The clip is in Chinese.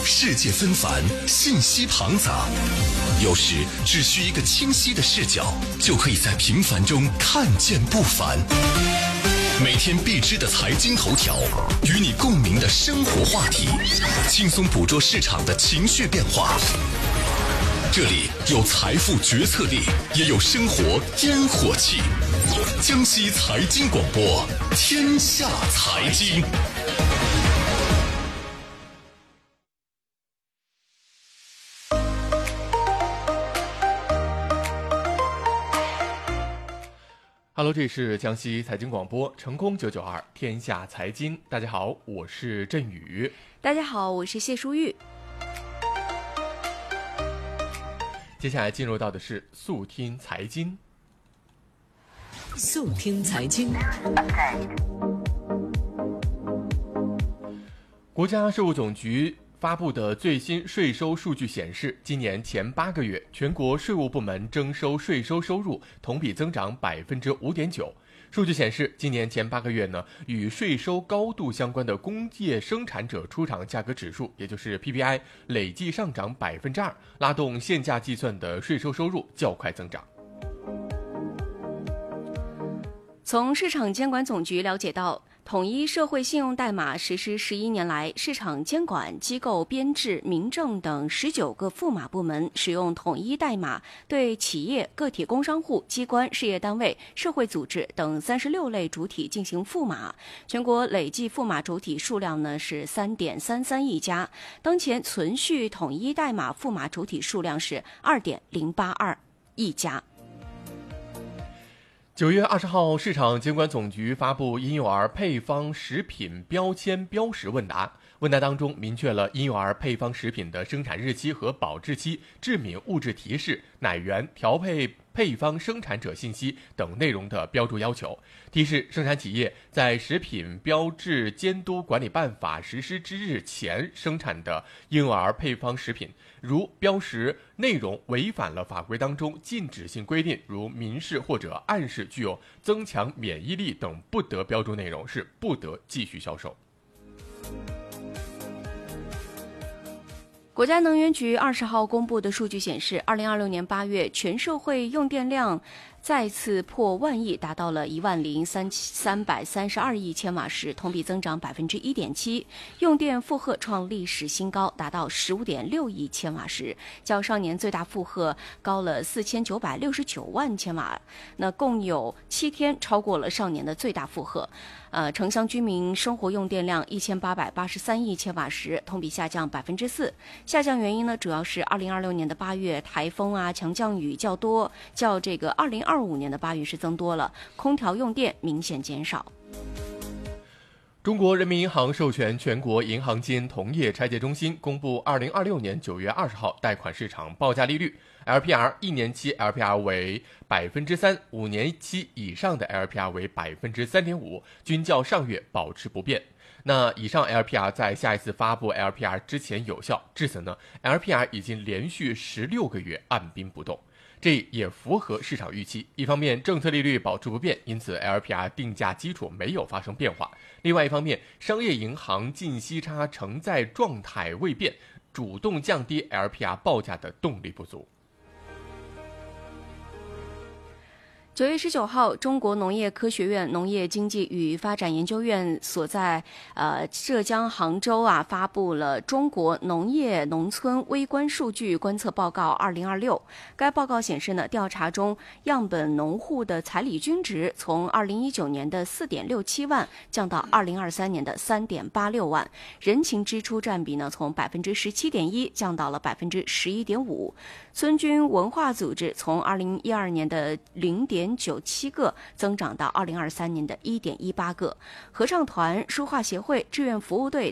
世界纷繁，信息庞杂，有时只需一个清晰的视角，就可以在平凡中看见不凡。每天必知的财经头条，与你共鸣的生活话题，轻松捕捉市场的情绪变化。这里有财富决策力，也有生活烟火气。江西财经广播，天下财经。 Hello， 这里是江西财经广播，成功992天下财经。大家好，我是振宇。 大家好，我是谢淑玉。 接下来进入到的是速听财经。 速听财经。 国家税务总局发布的最新税收数据显示，今年前8个月，全国税务部门征收税收收入同比增长 5.9%。数据显示，今年前8个月呢，与税收高度相关的工业生产者出厂价格指数，也就是 PPI， 累计上涨 2%， 拉动现价计算的税收收入较快增长。 从市场监管总局了解到，统一社会信用代码实施11年来，市场监管机构编制、民政等19个附码部门使用统一代码对企业、个体工商户、机关、事业单位、社会组织等36类主体进行附码，全国累计附码主体数量呢是 3.33 亿家，当前存续统一代码附码主体数量是 2.082 亿家。 9月20号，市场监管总局发布婴幼儿配方食品标签标识问答。问答当中明确了婴幼儿配方食品的生产日期和保质期、致敏物质提示、奶源、调配配方生产者信息等内容的标注要求，提示生产企业在食品标志监督管理办法实施之日前生产的婴幼儿配方食品，如标识内容违反了法规当中禁止性规定，如明示或者暗示具有增强免疫力等不得标注内容，是不得继续销售。 国家能源局20号公布的数据显示，2026年8月全社会用电量再次破万亿，达到了10332亿千瓦时，同比增长 1.7%， 用电负荷创历史新高，达到 15.6亿千瓦时，较上年最大负荷高了4969万千瓦，那共有7天超过了上年的最大负荷。城乡居民生活用电量1883亿千瓦时，同比下降 4%。下降原因呢，主要是2026年的8月台风强降雨较多，较这个2025年的8月是增多了，空调用电明显减少。 中国人民银行授权全国银行间同业拆借中心公布2026年9月20号贷款市场报价利率 ，LPR 1年期 LPR 为 3%，5年期以上的 LPR 为 3.5%， 均较上月保持不变。那以上 LPR 在下一次发布 LPR 之前有效，至此呢 LPR 已经连续16个月按兵不动。这也符合市场预期，一方面政策利率保持不变，因此 LPR 定价基础没有发生变化；另外一方面，商业银行净息差承载状态未变，主动降低 LPR 报价的动力不足。 9月19号，中国农业科学院农业经济与发展研究院所在浙江杭州发布了《中国农业农村微观数据观测报告2026》。该报告显示呢，调查中样本农户的彩礼均值从2019年的 4.67 万降到2023年的 3.86 万，人情支出占比呢从 17.1% 降到了 11.5%，村军文化组织从2012年的0.97个增长到2023年的1.18个，合唱团、书画协会、志愿服务队